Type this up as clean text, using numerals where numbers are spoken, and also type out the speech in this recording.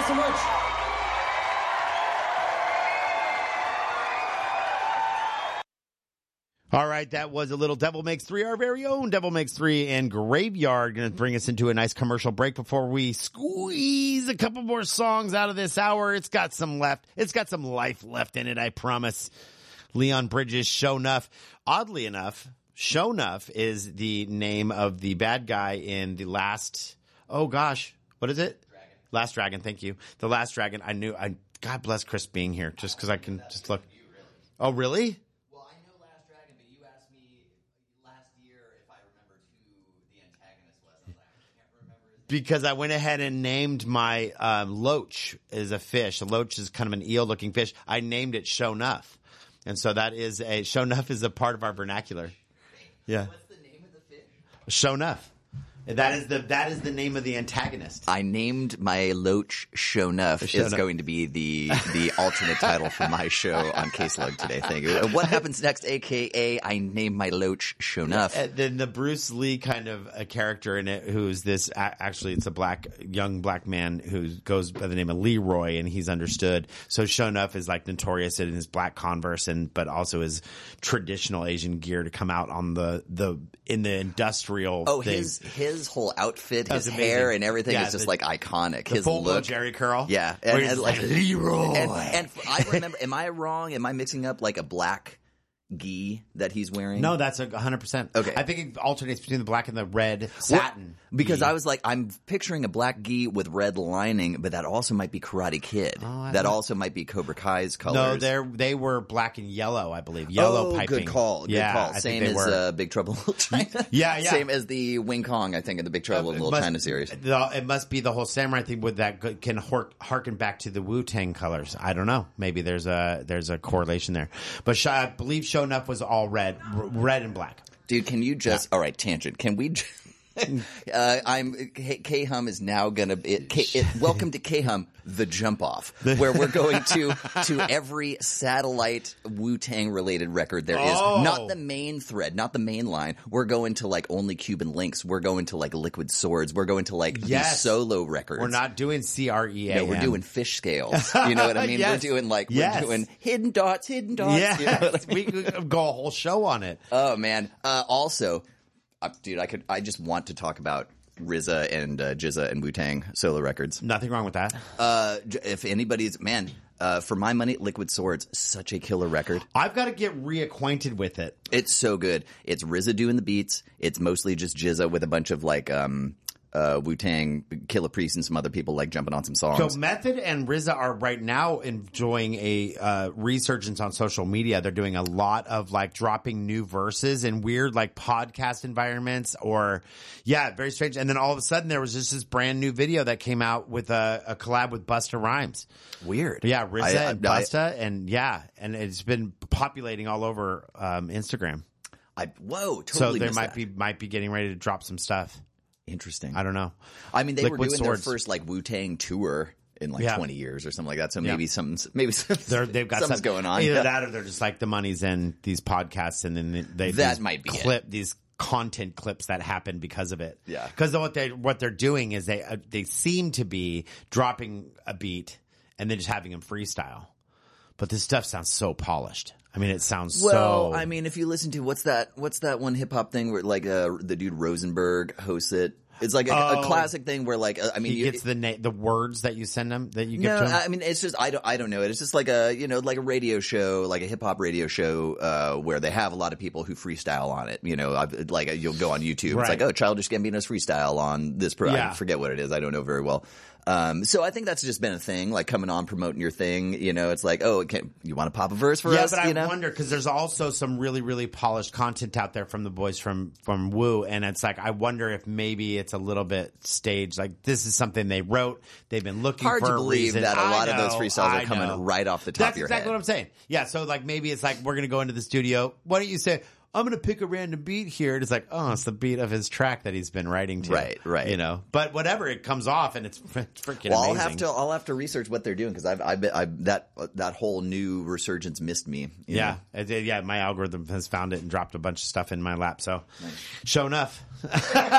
so much. All right, that was a little Devil Makes 3, our very own Devil Makes 3 and Graveyard. Going to bring us into a nice commercial break before we squeeze a couple more songs out of this hour. It's got some left. It's got some life left in it, I promise. Leon Bridges, Show Nuff. Oddly enough, Show Nuff is the name of the bad guy in the last, oh gosh, what is it? Dragon. Last Dragon, thank you. The Last Dragon. God bless Chris being here just because I can just look. You, really. Oh, really? Well, I know Last Dragon, but you asked me last year if I remembered who the antagonist was. I was like, I can't remember his name. Because I went ahead and named my loach as a fish. A loach is kind of an eel-looking fish. I named it Show Nuff. And so that is Show Nuff is a part of our vernacular. Yeah. What's the name of the fish? Show Nuff. That is the name of the antagonist. I named my loach Show Nuff is going to be the alternate title for my show on Case Log today. Thank you. What happens next, a.k.a. I named my loach Show Nuff. Then the Bruce Lee kind of a character in it who's this, actually it's a young black man who goes by the name of Leroy and he's understood. So Show Nuff is like notorious in his black Converse but also his traditional Asian gear to come out on in the industrial thing. His whole outfit, his amazing. Hair and everything is just like iconic. His full look, Jerry curl. Yeah, and like Leroy. And I remember. Am I wrong? Am I mixing up like a black gi that he's wearing? No, that's 100%. Okay. I think it alternates between the black and the red satin. Because gi. I was like, I'm picturing a black gi with red lining, but that also might be Karate Kid. That also might be Cobra Kai's colors. No, they were black and yellow, I believe. Yellow piping. Good call. Good call. Same as Big Trouble in Little China. Yeah. Same as the Wing Kong, I think, in the Big Trouble in Little China series. It must be the whole samurai thing with that can harken back to the Wu-Tang colors. I don't know. Maybe there's a correlation there. But I believe Show Nuff was all red and black. Dude, can you just... All right, tangent. Can we... K-Hum is now gonna welcome to K-Hum, the jump off, where we're going to every satellite Wu-Tang related record there is. Not the main thread, not the main line. We're going to like Only Cuban Links. We're going to like Liquid Swords. We're going to like these solo records. We're not doing CREA. No, we're doing Fish Scales. You know what I mean? Yes. We're doing Hidden Dots. Yes. You know? We could go a whole show on it. Oh man. Also, dude, I just want to talk about RZA and GZA and Wu-Tang solo records. Nothing wrong with that. If anybody's for my money, Liquid Swords, such a killer record. I've got to get reacquainted with it. It's so good. It's RZA doing the beats. It's mostly just GZA with a bunch of like Wu-Tang, Killah Priest, and some other people like jumping on some songs. So Method and RZA are right now enjoying a resurgence on social media. They're doing a lot of like dropping new verses in weird like podcast environments very strange. And then all of a sudden there was just this brand new video that came out with a collab with Busta Rhymes. Weird. Yeah, RZA and Busta and it's been populating all over Instagram. Totally. So they might be getting ready to drop some stuff. Interesting. I don't know. I mean, they Liquid were doing Swords. their first like Wu-Tang tour in like 20 years or something like that. So maybe they've got something's going on. Either that or they're just like the money's in these podcasts and then might be these content clips that happen because of it. Yeah. Because what they're doing is they seem to be dropping a beat and then just having them freestyle. But this stuff sounds so polished. I mean, it sounds Well, I mean, if you listen to what's that one hip hop thing where like the dude Rosenberg hosts it. It's like a classic thing where like he gets the words that you send him that you give no, to him. I mean it's just I don't know it. It's just like a like a radio show, like a hip hop radio show where they have a lot of people who freestyle on it. You know, like you'll go on YouTube. Right. It's like Childish Gambino's freestyle on this. I forget what it is. I don't know very well. So I think that's just been a thing, like coming on promoting your thing. You know, it's like, you want to pop a verse for us? Yeah, but I wonder because there's also some really, really polished content out there from the boys from Wu, and it's like I wonder if maybe it's a little bit staged. Like this is something they wrote, they've been looking Hard for to believe reason. that a lot of those freestyles are coming right off the top of your head. That's exactly what I'm saying. Yeah, so like maybe it's like we're gonna go into the studio. Why don't you say? I'm going to pick a random beat here. And it's like, it's the beat of his track that he's been writing to. Right. You know, but whatever, it comes off and it's freaking amazing. I'll have to research what they're doing because that whole new resurgence missed me. You know? My algorithm has found it and dropped a bunch of stuff in my lap. So, Show Nuff.